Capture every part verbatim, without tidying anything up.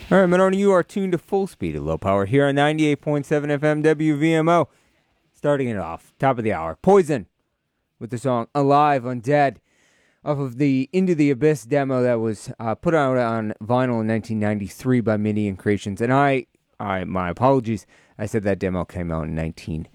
All right, Menard, you are tuned to Full Speed at Low Power here on ninety-eight point seven F M W V M O. Starting it off, top of the hour, Poison with the song Alive Undead off of the Into the Abyss demo that was uh, put out on vinyl in nineteen ninety-three by Midian Creations. And I, I, my apologies, I said that demo came out in nineteen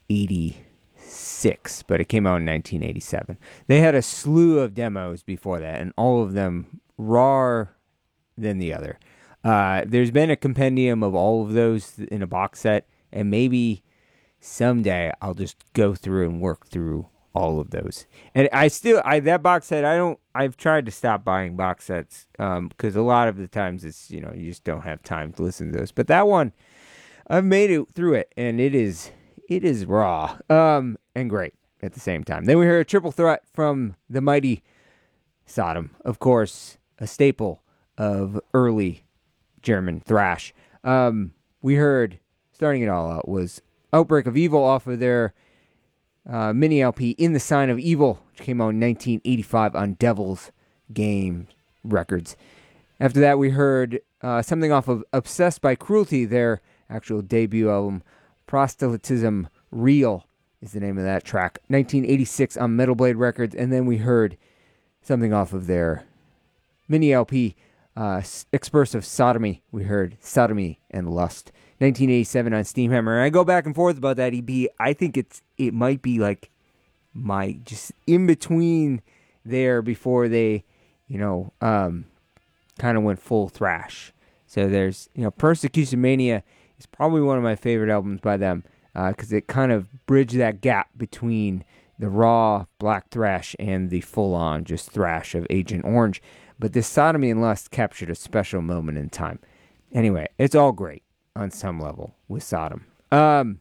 eighty-six, but it came out in nineteen eighty-seven. They had a slew of demos before that, and all of them rawer than the other. Uh, there's been a compendium of all of those in a box set, and maybe someday I'll just go through and work through all of those. And I still, I that box set, I don't, I've tried to stop buying box sets, um, because a lot of the times it's, you know, you just don't have time to listen to those. But that one, I've made it through it, and it is, it is raw, um, and great at the same time. Then we heard a triple threat from the mighty Sodom, of course, a staple of early German thrash. Um, we heard, starting it all out, was Outbreak of Evil off of their uh, mini L P In the Sign of Evil, which came out in nineteen eighty-five on Devil's Game Records. After that, we heard uh, something off of Obsessed by Cruelty, their actual debut album. Proselytism Real is the name of that track. nineteen eighty-six on Metal Blade Records. And then we heard something off of their mini L P, Uh, Expressive Sodomy. We heard Sodomy and Lust. nineteen eighty-seven on Steamhammer. And I go back and forth about that E P. I think it's it might be like my just in between there before they, you know, um, kind of went full thrash. So there's, you know, Persecution Mania is probably one of my favorite albums by them because uh, it kind of bridged that gap between the raw black thrash and the full-on just thrash of Agent Orange. But this Sodomy and Lust captured a special moment in time. Anyway, it's all great on some level with Sodom. Um,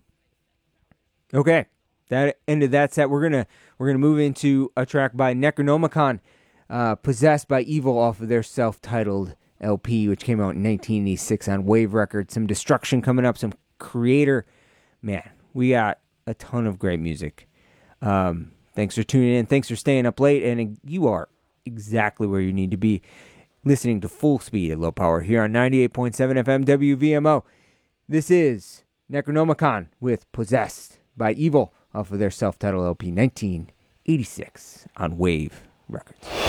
okay, that ended that set. We're gonna we're gonna move into a track by Necronomicon, uh, Possessed by Evil, off of their self-titled L P, which came out in nineteen eighty-six on Wave Records. Some Destruction coming up, some Creator. Man, we got a ton of great music. Um, thanks for tuning in. Thanks for staying up late, and you are exactly where you need to be, listening to Full Speed at Low Power here on ninety-eight point seven F M W V M O. This is Necronomicon with Possessed by Evil off of their self-titled L P nineteen eighty-six on Wave Records.